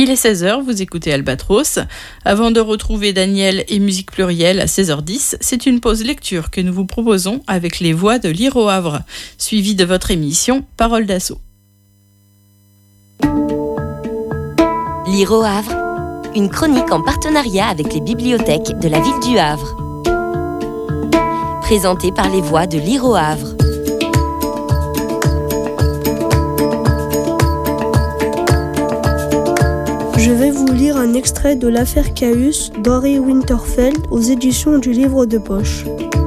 Il est 16h, vous écoutez Albatros. Avant de retrouver Daniel et Musique Plurielle à 16h10, c'est une pause lecture que nous vous proposons avec les voix de Lire au Havre, suivie de votre émission Parole d'assaut. Lire au Havre, une chronique en partenariat avec les bibliothèques de la ville du Havre. Présentée par les voix de Lire au Havre. Je vais vous lire un extrait de l'affaire Caius d'Henri Winterfeld aux éditions du Livre de Poche.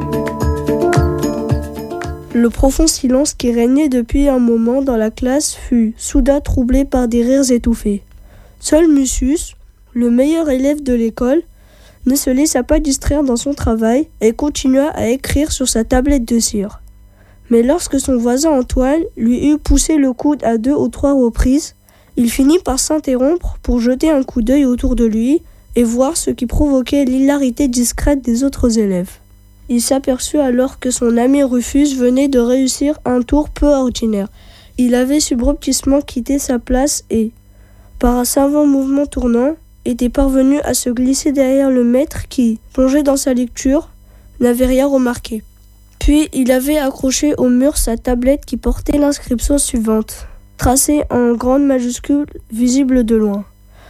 Le profond silence qui régnait depuis un moment dans la classe fut soudain troublé par des rires étouffés. Seul Mucius, le meilleur élève de l'école, ne se laissa pas distraire dans son travail et continua à écrire sur sa tablette de cire. Mais lorsque son voisin Antoine lui eut poussé le coude à 2 ou 3 reprises, il finit par s'interrompre pour jeter un coup d'œil autour de lui et voir ce qui provoquait l'hilarité discrète des autres élèves. Il s'aperçut alors que son ami Rufus venait de réussir un tour peu ordinaire. Il avait subrepticement quitté sa place et, par un savant mouvement tournant, était parvenu à se glisser derrière le maître qui, plongé dans sa lecture, n'avait rien remarqué. Puis il avait accroché au mur sa tablette qui portait l'inscription suivante, tracée en grandes majuscules visibles de loin.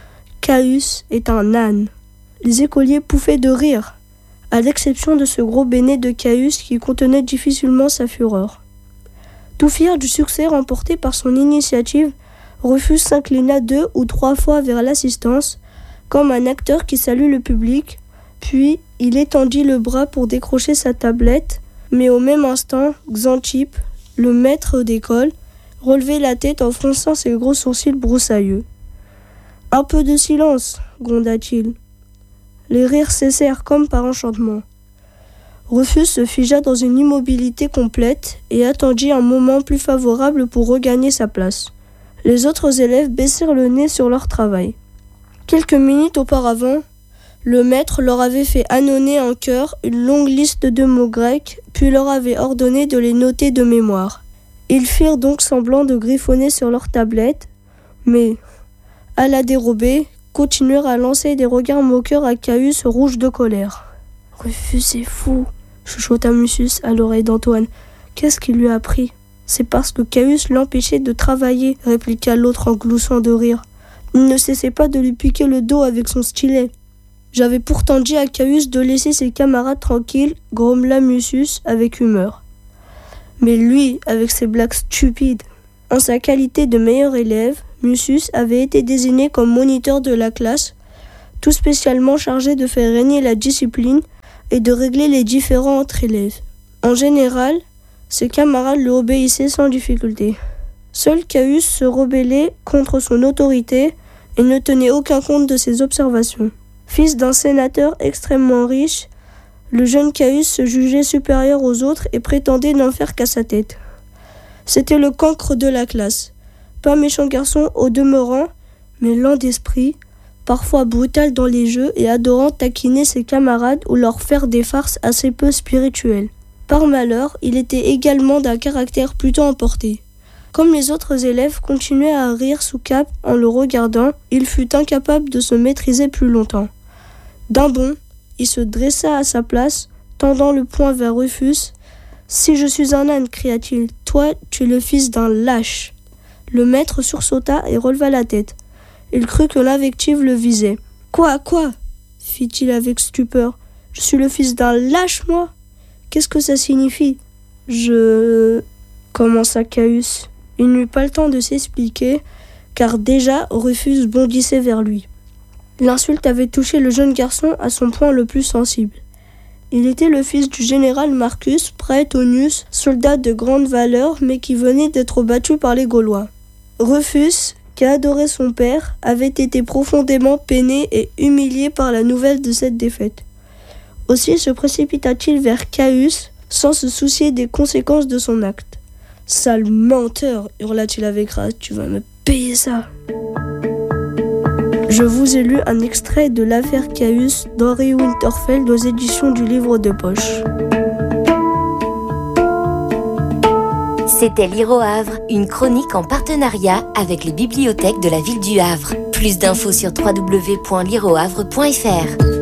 Caius est un âne. Les écoliers pouffaient de rire, à l'exception de ce gros bénet de Caius qui contenait difficilement sa fureur. Tout fier du succès remporté par son initiative, Rufus s'inclina 2 ou 3 fois vers l'assistance, comme un acteur qui salue le public, puis il étendit le bras pour décrocher sa tablette, mais au même instant, Xantippe, le maître d'école, relevait la tête en fronçant ses gros sourcils broussailleux. « Un peu de silence !» gronda-t-il. Les rires cessèrent comme par enchantement. Rufus se figea dans une immobilité complète et attendit un moment plus favorable pour regagner sa place. Les autres élèves baissèrent le nez sur leur travail. Quelques minutes auparavant, le maître leur avait fait ânonner en chœur une longue liste de mots grecs, puis leur avait ordonné de les noter de mémoire. Ils firent donc semblant de griffonner sur leur tablette, mais, à la dérobée, continuèrent à lancer des regards moqueurs à Caius rouge de colère. « Rufus est fou !» chuchota Mucius à l'oreille d'Antoine. « Qu'est-ce qu'il lui a pris ?»« C'est parce que Caius l'empêchait de travailler, » répliqua l'autre en gloussant de rire. « Il ne cessait pas de lui piquer le dos avec son stylet. »« J'avais pourtant dit à Caius de laisser ses camarades tranquilles, » grommela Mucius avec humeur. Mais lui, avec ses blagues stupides. En sa qualité de meilleur élève, Mucius avait été désigné comme moniteur de la classe, tout spécialement chargé de faire régner la discipline et de régler les différends entre élèves. En général, ses camarades lui obéissaient sans difficulté. Seul Caius se rebellait contre son autorité et ne tenait aucun compte de ses observations. Fils d'un sénateur extrêmement riche, le jeune Caius se jugeait supérieur aux autres et prétendait n'en faire qu'à sa tête. C'était le cancre de la classe. Pas méchant garçon au demeurant, mais lent d'esprit, parfois brutal dans les jeux et adorant taquiner ses camarades ou leur faire des farces assez peu spirituelles. Par malheur, il était également d'un caractère plutôt emporté. Comme les autres élèves continuaient à rire sous cape en le regardant, il fut incapable de se maîtriser plus longtemps. D'un bond, il se dressa à sa place, tendant le poing vers Rufus. « Si je suis un âne, cria-t-il, toi, tu es le fils d'un lâche. » Le maître sursauta et releva la tête. Il crut que l'invective le visait. « Quoi ?» fit-il avec stupeur. « Je suis le fils d'un lâche, moi ? Qu'est-ce que ça signifie ?»« commença Caius. Il n'eut pas le temps de s'expliquer, car déjà Rufus bondissait vers lui. L'insulte avait touché le jeune garçon à son point le plus sensible. Il était le fils du général Marcus Praetonius, soldat de grande valeur, mais qui venait d'être battu par les Gaulois. Rufus, qui adorait son père, avait été profondément peiné et humilié par la nouvelle de cette défaite. Aussi se précipita-t-il vers Caius, sans se soucier des conséquences de son acte. « Sale menteur !» hurla-t-il avec rage, « tu vas me payer ça !» Je vous ai lu un extrait de l'affaire Caius d'Henri Winterfeld aux éditions du Livre de Poche. C'était Lire au Havre, une chronique en partenariat avec les bibliothèques de la ville du Havre. Plus d'infos sur www.lireauhavre.fr.